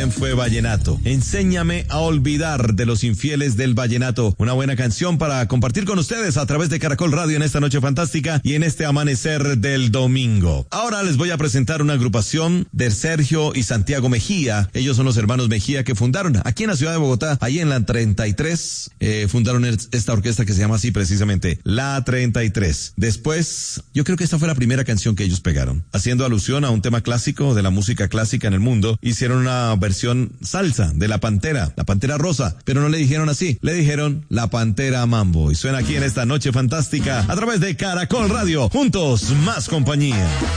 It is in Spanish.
también fue vallenato. Enséñame a olvidar, de Los Infieles del Vallenato. Una buena canción para compartir con ustedes a través de Caracol Radio en esta noche fantástica y en este amanecer del domingo. Ahora les voy a presentar una agrupación de Sergio y Santiago Mejía. Ellos son los hermanos Mejía que fundaron aquí en la ciudad de Bogotá, ahí en la 33, fundaron esta orquesta que se llama así precisamente, la 33. Después, yo creo que esta fue la primera canción que ellos pegaron. Haciendo alusión a un tema clásico de la música clásica en el mundo, hicieron una versión salsa de La Pantera Rosa, pero no le dijeron así, le dijeron La Pantera Mambo. Y suena aquí en esta noche fantástica a través de Caracol Radio. Juntos, más compañía.